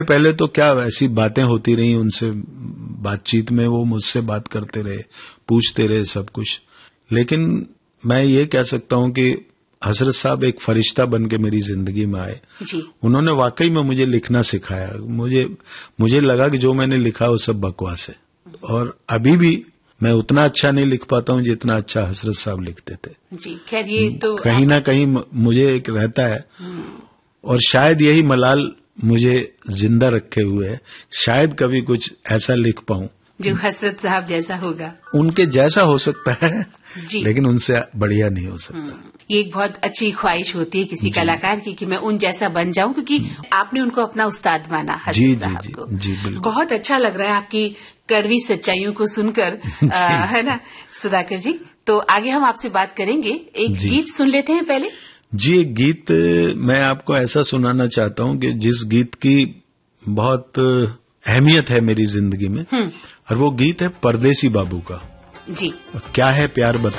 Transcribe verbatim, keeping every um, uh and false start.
पहले तो क्या ऐसी बातें होती रही, उनसे बातचीत में वो मुझसे बात करते रहे, पूछते रहे सब कुछ। लेकिन मैं ये कह सकता हूं कि हजरत साहब एक फरिश्ता बन के मेरी जिंदगी में आए जी। उन्होंने वाकई में मुझे लिखना सिखाया। मुझे मुझे लगा कि जो मैंने लिखा वो सब बकवास है, और अभी भी मैं उतना अच्छा नहीं लिख पाता हूं जितना अच्छा हजरत साहब लिखते थे जी। खैर ये तो कहीं ना कहीं मुझे एक रहता है, और शायद यही मलाल मुझे जिंदा रखे हुए है, शायद कभी कुछ ऐसा लिख पाऊं जो हजरत साहब जैसा होगा। उनके जैसा हो सकता है जी। लेकिन उनसे बढ़िया नहीं हो सकता। ये एक बहुत अच्छी ख्वाहिश होती है किसी कलाकार की कि मैं उन जैसा बन जाऊं, क्योंकि आपने उनको अपना उस्ताद माना हजरत साहब को। जी बिल्कुल। बहुत अच्छा लग रहा है आपकी कड़वी सच्चाइयों को सुनकर, आ, है ना सुधाकर जी। तो आगे हम आपसे बात करेंगे, एक गीत सुन लेते हैं पहले। जी, एक गीत मैं आपको ऐसा सुनाना चाहता हूं कि जिस गीत की बहुत अहमियत है मेरी जिंदगी में, और वो गीत है परदेसी बाबू का। जी। क्या है प्यार बता